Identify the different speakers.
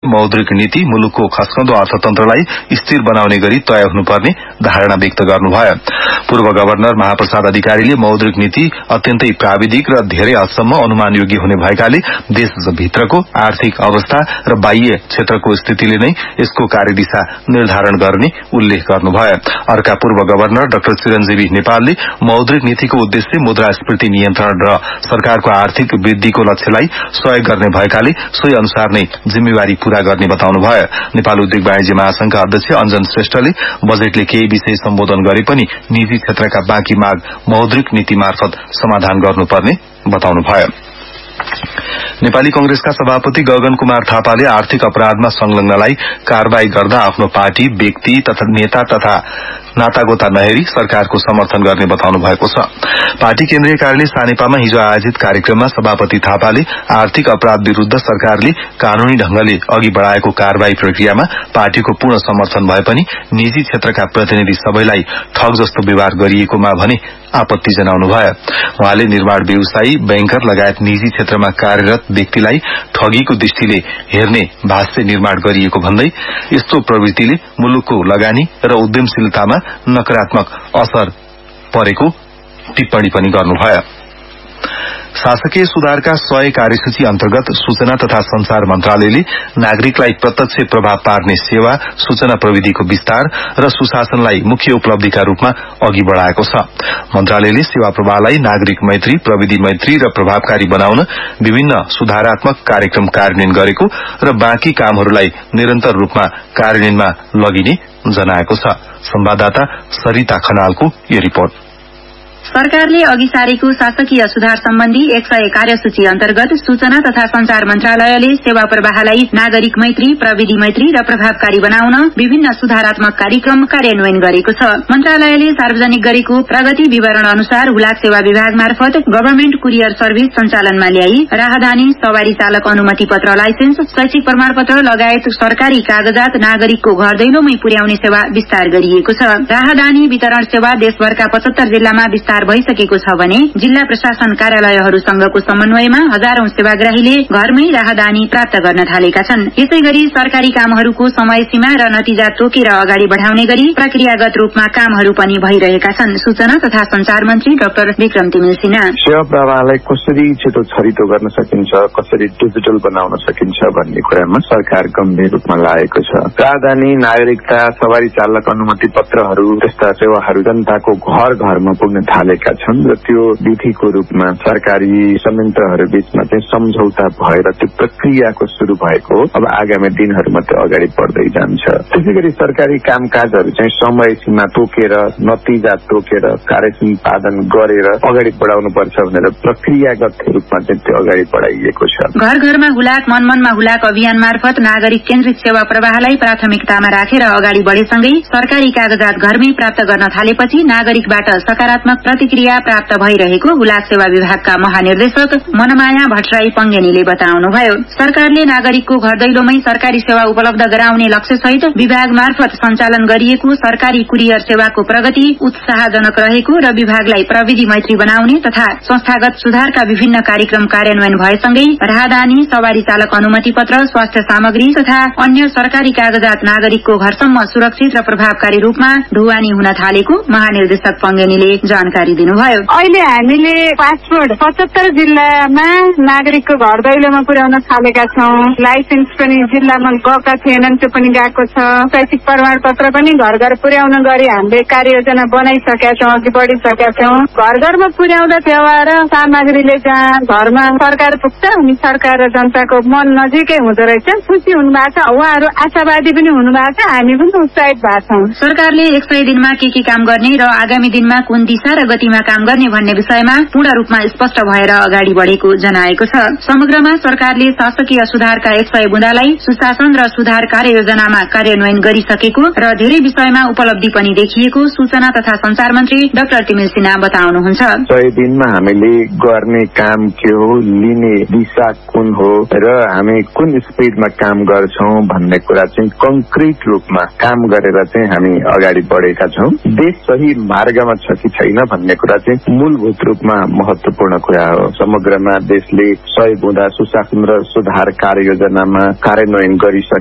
Speaker 1: मौद्रिक नीति मुलुकको खस्कँदो अर्थतन्त्रलाई स्थिर बनाउने गरी तय हुनुपर्ने धारणा व्यक्त गर्नुभयो। पूर्व गवर्नर महाप्रसाद अधिकारीले मौद्रिक नीति अत्यन्तै प्राविधिक र धेरै हदसम्म अनुमानयोग्य हुने भएकाले देशभित्रको आर्थिक अवस्था र बाह्य क्षेत्रको स्थितिले नै यसको कार्यदिशा निर्धारण गर्ने उल्लेख गर्नुभयो। अर्का पूर्व गवर्नर डाक्टर चिरञ्जीवी नेपालले मौद्रिक नीतिको उद्देश्य मुद्रास्फीति नियन्त्रण र सरकारको आर्थिक वृद्धिको लक्ष्यलाई सहयोग गर्ने भएकाले सोही अनुसार नै जिम्मेवारी पूरा गर्ने बताउनुभयो। नेपाल उद्योग वाणिज्य महासंघका अध्यक्ष अञ्जन श्रेष्ठले बजेटले केही विषय सम्बोधन गरे पनि निजी क्षेत्रका बाँकी माग मौद्रिक नीति मार्फत समाधान गर्नुपर्ने बताउनुभयो। नेपाली कंग्रेसका सभापति गगन कुमार थापाले आर्थिक अपराधमा संलग्नलाई कारबाही गर्दा आफ्नो पार्टी व्यक्ति तथा नेता तथा नातागोता नहेरी सरकारको समर्थन गर्ने बताउनु भएको छ। पार्टी केन्द्रीय कार्यालय सानेपामा हिजो आयोजित कार्यक्रममा सभापति थापाले आर्थिक अपराध विरूद्ध सरकारले कानूनी ढंगले अघि बढ़ाएको कारबाही प्रक्रियामा पार्टीको पूर्ण समर्थन भए पनि निजी क्षेत्रका प्रतिनिधि सबैलाई ठग जस्तो व्यवहार गरिएकोमा भने आपत्ति जनाउनुभयो। उहाँले निर्माण व्यवसायी बैंकर लगायत निजी क्षेत्रमा कार्यरत व्यक्तिलाई ठगीको दृष्टिले हेर्ने भाष्य निर्माण गरिएको भन्दै यस्तो प्रवृत्तिले मुलुकको लगानी र उद्यमशीलतामा नकारात्मक असर परेको टिप्पणी पनि गर्नुभयो। शासकीय सुधारका 100 कार्यसूची अन्तर्गत सूचना तथा संचार मन्त्रालयले नागरिकलाई प्रत्यक्ष प्रभाव पार्ने सेवा, सूचना प्रविधिको विस्तार र सुशासनलाई मुख्य उपलब्धिका रूपमा अघि बढ़ाएको छ। मन्त्रालयले सेवा प्रवाहलाई नागरिक मैत्री, प्रविधि मैत्री र प्रभावकारी बनाउन विभिन्न सुधारात्मक कार्यक्रम कार्यान्वयन गरेको र बाँकी कामहरूलाई निरन्तर रूपमा कार्यान्वयनमा लगिने जनाएको छ। संवाददाता सरिता खनालको यो रिपोर्ट।
Speaker 2: सरकारले अघि सारेको शासकीय सुधार सम्बन्धी 100 कार्यसूची अन्तर्गत सूचना तथा संचार मन्त्रालयले सेवा प्रवाहलाई नागरिक मैत्री, प्रविधि मैत्री र प्रभावकारी बनाउन विभिन्न सुधारात्मक कार्यक्रम कार्यान्वयन गरेको छ। मन्त्रालयले सार्वजनिक गरेको प्रगति विवरण अनुसार हुलाक सेवा विभाग मार्फत गभर्नमेन्ट कुरियर सर्भिस सञ्चालनमा ल्याई राहदानी, सवारी चालक अनुमति पत्र, लाइसेन्स, शैक्षिक प्रमाणपत्र लगायत सरकारी कागजात नागरिकको घर दैलोमै पुर्याउने सेवा विस्तार गरिएको छ। राहदानी वितरण सेवा देशभरका 75 जिल्लामा विस्तार भइसकेको छ भने जिल्ला प्रशासन कार्यालयहरूसँगको समन्वयमा हजारौं सेवाग्राहीले घरमै राहदानी प्राप्त गर्न थालेका छन्। यसैगरी सरकारी कामहरूको समय सीमा र नतिजा तोकेर अगाडि बढ़ाउने गरी प्रक्रियागत रूपमा कामहरू पनि भइरहेका छन्। सूचना तथा संचार मन्त्री डाक्टर विक्रम तिमिल सिन्हा
Speaker 3: सेवा प्रवाहलाई कसरी छिटो छरितो गर्न सकिन्छ, कसरी डिजिटल बनाउन सकिन्छ भन्ने कुरामा सरकार गम्भीर रूपमा लागेको छ। राहदानी, नागरिकता, सवारी चालक अनुमति पत्रहरू जस्ता सेवाहरू जनताको घर घरमा पुग्न थालेका छन् र त्यो विधिको रूपमा सरकारी संयन्त्रहरू बीचमा चाहिँ सम्झौता भएर त्यो प्रक्रियाको शुरू भएको अब आगामी दिनहरूमा त्यो अगाडि बढ्दै जान्छ। त्यसैगरी सरकारी कामकाजहरू चाहिँ समय सीमा तोकेर, नतिजा तोकेर, कार्य सम्पादन गरेर अगाडि बढाउनु पर्छ भनेर प्रक्रियागत रूपमा चाहिँ त्यो अगाडि बढाइएको छ।
Speaker 2: घर घरमा हुलाक, मन मनमा हुलाक अभियान मार्फत नागरिक केन्द्रित सेवा प्रवाहलाई प्राथमिकतामा राखेर अगाडि बढेसँगै सरकारी कागजात घरमै प्राप्त गर्न थालेपछि नागरिकबाट सकारात्मक प्रतिक्रिया प्राप्त भइरहेको हुलाक सेवा विभागका महानिर्देशक मनमाया भट्टराई पङ्गेनीले बताउनुभयो। सरकारले नागरिकको घर दैलोमै सरकारी सेवा उपलब्ध गराउने लक्ष्यसहित विभाग मार्फत सञ्चालन गरिएको सरकारी कुरियर सेवाको प्रगति उत्साहजनक रहेको र विभागलाई प्रविधि मैत्री बनाउने तथा संस्थागत सुधारका विभिन्न कार्यक्रम कार्यान्वयन भएसँगै राहदानी, सवारी चालक अनुमति पत्र, स्वास्थ्य सामग्री तथा अन्य सरकारी कागजात नागरिकको घरसम्म सुरक्षित र प्रभावकारी रूपमा ढुवानी हुन थालेको महानिर्देशक पङ्गेनीले जानकारी दिनुभयो।
Speaker 4: अहिले हामीले पासपोर्ट 75 जिल्लामा नागरिकको घर दैलोमा पुर्याउन थालेका छौं। लाइसेन्स पनि जिल्लामा गएका थिएनन्, त्यो पनि गएको छ। शैक्षिक प्रमाणपत्र पनि घर घर पुर्याउन गरी हामीले कार्ययोजना बनाइसकेका छौं, अघि बढिसकेका छौं। घर घरमा पुर्याउँदा सेवा र सामग्रीले जहाँ घरमा सरकार पुग्छ अनि सरकार र जनताको मन नजिकै हुँदो रहेछ। खुसी हुनुभएको छ, उहाँहरू आशावादी पनि हुनुभएको छ, हामी पनि उत्साहित भएको छौं।
Speaker 2: सरकारले 100 दिनमा के काम गर्ने र आगामी दिनमा कुन दिशा र गतिमा काम गर्ने भन्ने विषयमा पूर्ण रूपमा स्पष्ट भएर अगाडि बढेको जनाएको छ। समग्रमा सरकारले शासकीय सुधारका 100 बुँदालाई सुशासन र सुधार कार्ययोजनामा कार्यान्वयन गरिसकेको र धेरै विषयमा उपलब्धि पनि देखिएको सूचना तथा संचार मन्त्री डाक्टर तिमिल सिन्हा बताउनुहुन्छ।
Speaker 3: 100 दिनमा हामीले गर्ने काम के हो, लिने दिशा कुन हो र हामी कुन स्पिडमा काम गर्छौं भन्ने कुरा चाहिँ कंक्रिट रूपमा काम गरेर चाहिँ हामी अगाडि बढेका छौं। देश सही मार्गमा छ कि छैन भन्ने कुरा चाहिँ मूलभूत रूपमा महत्वपूर्ण कुरा हो। समग्रमा देशले 100 बुँदा सुशासन र सुधार कार्ययोजनामा कार्यान्वयन गरिसके